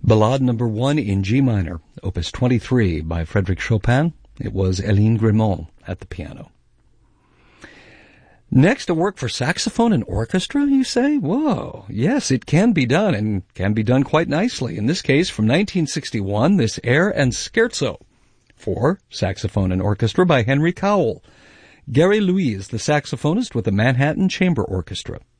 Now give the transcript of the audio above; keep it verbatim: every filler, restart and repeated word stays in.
Ballade number one in G minor, opus twenty-three by Frédéric Chopin. It was Eline Grimont at the piano. Next, a work for saxophone and orchestra, you say? Whoa, yes, it can be done, and can be done quite nicely. In this case, from nineteen sixty-one, this air and scherzo for saxophone and orchestra by Henry Cowell. Gary Louise, the saxophonist with the Manhattan Chamber Orchestra.